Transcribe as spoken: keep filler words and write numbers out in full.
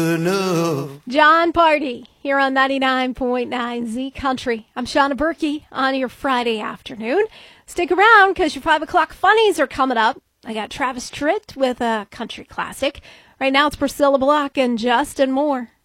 John Party here on ninety-nine point nine Z Country. I'm Shauna Berkey on your Friday afternoon. Stick around because your five o'clock funnies are coming up. I got Travis Tritt with a country classic. Right now it's Priscilla Block and Justin Moore.